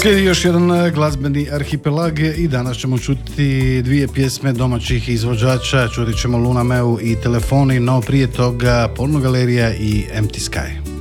Slijedi još jedan glazbeni arhipelag i danas ćemo čuti dvije pjesme domaćih izvođača. Čuti ćemo Luna Meu i Telefoni, no prije toga Porno galerija i Empty Sky.